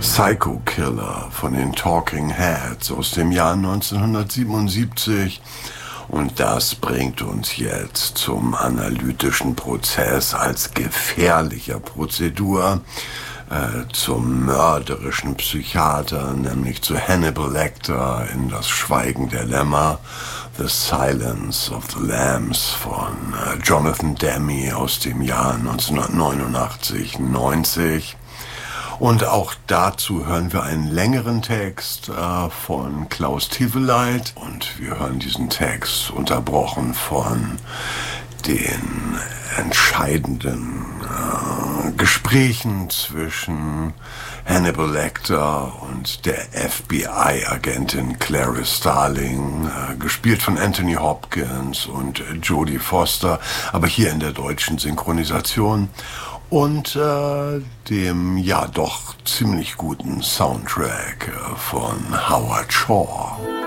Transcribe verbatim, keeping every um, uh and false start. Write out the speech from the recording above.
Psycho Killer von den Talking Heads aus dem Jahr neunzehnhundertsiebenundsiebzig. Und das bringt uns jetzt zum analytischen Prozess als gefährlicher Prozedur, äh, zum mörderischen Psychiater, nämlich zu Hannibal Lecter in Das Schweigen der Lämmer, The Silence of the Lambs von äh, Jonathan Demme aus dem Jahr neunzehnhundertneunundachtzig neunzig. Und auch dazu hören wir einen längeren Text äh, von Klaus Tiveleit. Und wir hören diesen Text unterbrochen von den entscheidenden äh, Gesprächen zwischen Hannibal Lecter und der F B I-Agentin Clarice Starling, äh, gespielt von Anthony Hopkins und äh, Jodie Foster, aber hier in der deutschen Synchronisation. Und äh, dem ja doch ziemlich guten Soundtrack äh, von Howard Shore.